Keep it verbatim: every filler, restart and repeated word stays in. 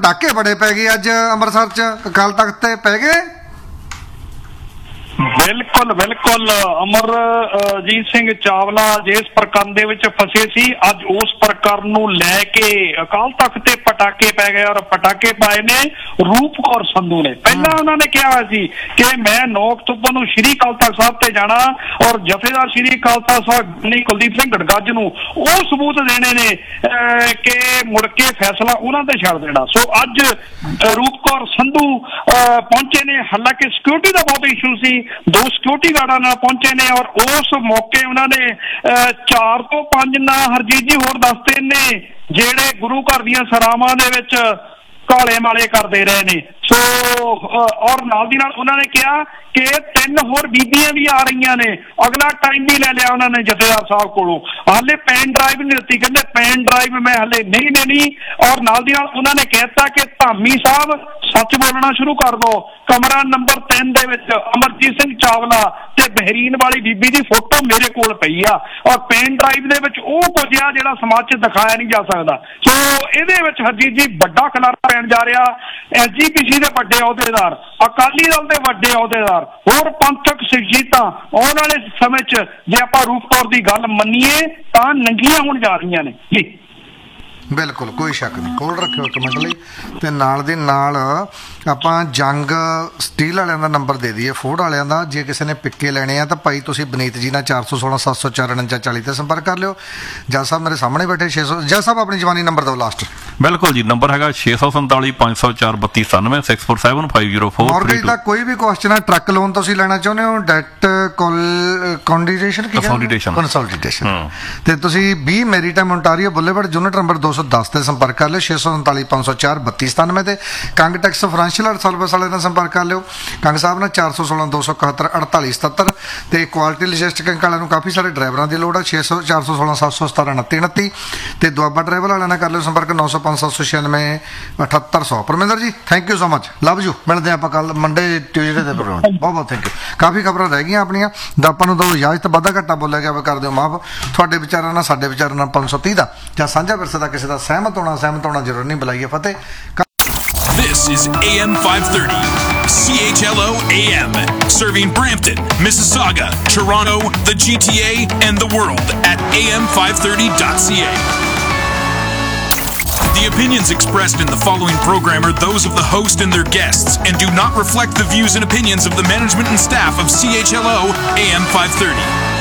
ਪਟਾਕੇ ਬੜੇ ਪੈ ਗਏ ਅੱਜ ਅੰਮ੍ਰਿਤਸਰ 'ਚ ਅਕਾਲ ਤਖਤ ਤੇ ਪੈ ਗਏ। ਬਿਲਕੁਲ ਬਿਲਕੁਲ ਅਮਰਜੀਤ ਸਿੰਘ ਚਾਵਲਾ ਜਿਸ ਪ੍ਰਕਰਨ ਦੇ ਵਿੱਚ ਫਸੇ ਸੀ, ਅੱਜ ਉਸ ਪ੍ਰਕਰਨ ਨੂੰ ਲੈ ਕੇ ਅਕਾਲ ਤਖਤ ਤੇ ਪਟਾਕੇ ਪੈ ਗਏ ਔਰ ਪਟਾਕੇ ਪਾਏ ਨੇ ਰੂਪ ਕੌਰ ਸੰਧੂ ਨੇ। ਪਹਿਲਾਂ ਉਹਨਾਂ ਨੇ ਕਿਹਾ ਸੀ ਕਿ ਮੈਂ ਨੌ ਅਕਤੂਬਰ ਨੂੰ ਸ਼੍ਰੀ ਅਕਾਲ ਤਖਤ ਸਾਹਿਬ ਤੇ ਜਾਣਾ ਔਰ ਜਥੇਦਾਰ ਸ਼੍ਰੀ ਅਕਾਲ ਤਖਤ ਸਾਹਿਬ ਨਹੀਂ ਕੁਲਦੀਪ ਸਿੰਘ ਗੜਗੱਜ ਨੂੰ ਉਹ ਸਬੂਤ ਦੇਣੇ ਨੇ ਕਿ ਮੁੜ ਕੇ ਫੈਸਲਾ ਉਹਨਾਂ ਤੇ ਛੱਡ ਦੇਣਾ। ਸੋ ਅੱਜ ਰੂਪ ਕੌਰ ਸੰਧੂ ਪਹੁੰਚੇ ਨੇ, ਹਾਲਾਂਕਿ ਸਿਕਿਉਰਿਟੀ ਦਾ ਬਹੁਤ ਇਸ਼ੂ ਸੀ, ਦੋ ਸਿਕਿਉਰਿਟੀ ਗਾਰਡਾਂ ਨਾਲ ਪਹੁੰਚੇ ਨੇ ਔਰ ਉਸ ਮੌਕੇ ਉਹਨਾਂ ਨੇ ਚਾਰ ਤੋਂ ਪੰਜ ਨਾਂ ਹਰਜੀਤ ਜੀ ਹੋਰ ਦੱਸਦੇ ਨੇ ਜਿਹੜੇ ਗੁਰੂ ਘਰ ਦੀਆਂ ਸਰਾਵਾਂ ਦੇ ਵਿੱਚ ਕਾਲੇ ਮਾਲੇ ਕਰਦੇ ਰਹੇ ਨੇ। ਸੋ ਔਰ ਨਾਲ ਦੀ ਨਾਲ ਉਹਨਾਂ ਨੇ ਕਿਹਾ ਕਿ ਤਿੰਨ ਹੋਰ ਬੀਬੀਆਂ ਵੀ ਆ ਰਹੀਆਂ ਨੇ। ਅਗਲਾ ਟਾਈਮ ਵੀ ਲੈ ਲਿਆ ਉਹਨਾਂ ਨੇ ਜਥੇਦਾਰ ਸਾਹਿਬ ਕੋਲੋਂ, ਹਾਲੇ ਪੈਨ ਡਰਾਈਵ ਨਹੀਂ ਦਿੱਤੀ, ਕਹਿੰਦੇ ਪੈਨ ਡਰਾਈਵ ਮੈਂ ਹਾਲੇ ਨਹੀਂ ਲੈਣੀ। ਔਰ ਨਾਲ ਦੀ ਨਾਲ ਉਹਨਾਂ ਨੇ ਕਹਿਤਾ ਕਿ ਧਾਮੀ ਸਾਹਿਬ ਸੱਚ ਬੋਲਣਾ ਸ਼ੁਰੂ ਕਰ ਦੋ। ਕਮਰਾ ਨੰਬਰ ਤਿੰਨ ਦੇ ਵਿੱਚ ਅਮਰਜੀਤ ਸਿੰਘ ਚਾਵਲਾ ਤੇ ਬਹਿਰੀਨ ਵਾਲੀ ਬੀਬੀ ਦੀ ਫੋਟੋ ਮੇਰੇ ਕੋਲ ਪਈ ਆ ਔਰ ਪੈਨ ਡਰਾਈਵ ਦੇ ਵਿੱਚ ਉਹ ਕੁਝ ਆ ਜਿਹੜਾ ਸਮਾਜ 'ਚ ਦਿਖਾਇਆ ਨਹੀਂ ਜਾ ਸਕਦਾ। ਸੋ ਇਹਦੇ ਵਿੱਚ ਹਰਜੀਤ ਜੀ ਵੱਡਾ ਖਿਲਾਰਾ ਪੈਣ ਜਾ ਰਿਹਾ। ਐਸ ਜੀ ਪੀ ਸੀ ਦੇ ਵੱਡੇ ਅਹੁਦੇਦਾਰ, ਅਕਾਲੀ ਦਲ ਦੇ ਵੱਡੇ ਅਹੁਦੇਦਾਰ, ਹੋਰ ਪੰਥਕ ਸ਼ਖਸੀਅਤਾਂ ਆਉਣ ਵਾਲੇ ਸਮੇਂ 'ਚ ਜੇ ਆਪਾਂ ਰੂਪ ਕੌਰ ਦੀ ਗੱਲ ਮੰਨੀਏ ਤਾਂ ਨੰਗੀਆਂ ਹੋਣ ਜਾ ਰਹੀਆਂ ਨੇ ਜੀ। ਬਿਲਕੁਲ ਕੋਈ ਸ਼ੱਕ ਨਹੀਂ। ਕੋਲ ਰੱਖਿਓ ਇੱਕ ਮਿੰਟ ਲਈ। ਤੇ ਨਾਲ ਦੇ ਨਾਲ ਆਪਾਂ ਜੰਗ ਸਟੀਲ ਵਾਲਿਆਂ ਦਾ ਨੰਬਰ ਦੇ ਦਈਏ, ਫੋਰਡ ਵਾਲਿਆਂ ਦਾ। ਜੇ ਕਿਸੇ ਨੇ ਪਿੱਕੇ ਲੈਣੇ ਆ ਤਾਂ ਭਾਈ ਤੁਸੀਂ ਬਨੀਤ ਜੀ ਨਾਲ ਚਾਰ ਸੌ ਸੋਲਾਂ ਸੱਤ ਸੌ ਚਾਰ ਉਣੰਜਾ ਚਾਲੀ ਤੇ ਸੰਪਰਕ ਕਰ ਲਿਓ। ਜੱਜ ਸਾਹਿਬ ਮੇਰੇ ਸਾਹਮਣੇ ਬੈਠੇ ਛੇ ਸੌ ਜੱਜ ਸਾਹਿਬ ਆਪਣੀ ਜਵਾਨੀ ਨੰਬਰ ਦਿਓ ਲਾਸਟ। ਬਿਲਕੁਲ ਜੀ, ਨੰਬਰ ਹੈਗਾ ਛੇ ਸੌ ਸੰਤਾਲੀ ਪੰਜ ਸੌ ਚਾਰ ਬੱਤੀ ਸਤਾਨਵੇਂ six four seven five zero four. Mortgage ਦਾ ਕੋਈ ਵੀ ਕੁਐਸਚਨ ਹੈ, ਟਰੱਕ ਲੋਨ ਤੁਸੀਂ ਲੈਣਾ ਚਾਹੁੰਦੇ ਹੋ, ਡੈਟ ਕੰਡੀਸ਼ਨ ਕੀ ਕੰਸੋਲੀਡੇਸ਼ਨ ਤੇ ਤੁਸੀਂ ਵੀਹ ਮੈਰੀਟਾਈਮ ਓਨਟਾਰੀਓ ਬੁੱਲੇਵਰਡ ਯੂਨਿਟ ਨੰਬਰ ਦੋ ਸੌ ਦਸ ਤੇ ਸੰਪਰਕ ਕਰ ਲਿਓ। ਛੇ ਸੌ ਸੰਤਾਲੀ ਪੰਜ ਸੌ ਚਾਰ ਬੱਤੀ ਸਤਾਨਵੇਂ ਤੇ ਕੰਗ ਟੈਕਸ ਫਾਈਨੈਂਸ਼ੀਅਲ ਸਰਵਿਸ ਵਾਲੇ ਨਾਲ ਸੰਪਰਕ ਕਰ ਲਿਓ। ਕੰਗ ਸਾਹਿਬ ਨਾਲ ਚਾਰ ਸੌ ਸੋਲਾਂ ਦੋ ਸੌ ਇਕਹੱਤਰ ਅੜਤਾਲੀ ਸਤੱਤਰ ਤੇ ਕੁਆਲਿਟੀ ਲੌਜਿਸਟਿਕ ਵਾਲਿਆਂ ਨੂੰ ਕਾਫੀ ਸਾਰੇ ਡਰਾਈਵਰਾਂ ਦੀ ਲੋੜ ਆ। ਛੇ ਸੌ ਚਾਰ ਸੌ ਸੋਲਾਂ ਸੱਤ ਸੌ ਸਤਾਰਾਂ ਉਨੱਤੀ ਉਨੱਤੀ ਤੇ ਦੁਆਬਾ ਡਰਾਈਵਰ ਵਾਲਿਆਂ ਨਾਲ ਕਰ ਲਿਓ ਸੰਪਰਕ ਨੌ ਸੌ ਪੰਜ ਸੱਤ ਸੌ ਛਿਆਨਵੇਂ ਅਠੱਤਰ ਸੌ। Parminder ji thank you so much, love you. ਮਿਲਦੇ ਆਪਾਂ ਕੱਲ ਮੰਡੇ ਟਿਊਜ਼ਡੇ ਦੇ ਪ੍ਰੋਗਰਾਮ। ਬਹੁਤ ਬਹੁਤ ਥੈਂਕ ਯੂ। ਕਾਫੀ ਖਬਰਾਂ ਰਹਿ ਗਈਆਂ ਆਪਣੀਆਂ, ਤਾਂ ਆਪਾਂ ਨੂੰ ਦੋ ਇਜਾਜ਼ਤ ਵਾਧਾ ਘੱਟਾ ਬੋਲਿਆ ਗਿਆ ਕਰ ਦਿਓ ਮਾਫ। ਤੁਹਾਡੇ ਵਿਚਾਰਾਂ ਨਾਲ ਸਾਡੇ ਵਿਚਾਰਾਂ ਨਾਲ ਪੰਜ ਸੌ ਤੀਹ ਦਾ ਜਾਂ ਸਾਂਝਾ ਵਿਰਸੇ ਦਾ ਕਿਸੇ ਦਾ ਸਹਿਮਤ ਹੋਣਾ ਸਹਿਮਤ ਹੋਣਾ ਜ਼ਰੂਰ ਨਹੀਂ। ਬੁਲਾਈਏ ਫਤਿਹ। This is A M five thirty, C H L O A M, serving Brampton, Mississauga, Toronto, the G T A, and the world at A M five thirty dot C A. The opinions expressed in the following program are those of the host and their guests and do not reflect the views and opinions of the management and staff of C H L O A M five thirty.